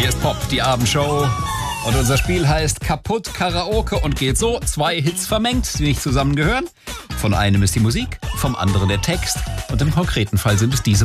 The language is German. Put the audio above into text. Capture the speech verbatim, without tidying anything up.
Hier ist Pop, die Abendshow. Und unser Spiel heißt Kaputt Karaoke und geht so. Zwei Hits vermengt, die nicht zusammengehören. Von einem ist die Musik, vom anderen der Text. Und im konkreten Fall sind es diese